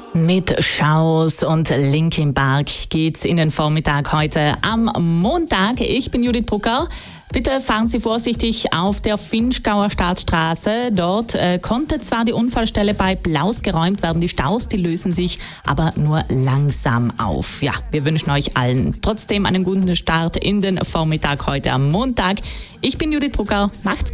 Mit Schaus und Linkin Park geht's in den Vormittag heute am Montag. Ich bin Judith Brucker. Bitte fahren Sie vorsichtig auf der Vinschgauer Staatsstraße. Dort konnte zwar die Unfallstelle bei Blaus geräumt werden. Die Staus, die lösen sich aber nur langsam auf. Ja, wir wünschen euch allen trotzdem einen guten Start in den Vormittag heute am Montag. Ich bin Judith Brucker. Macht's gut.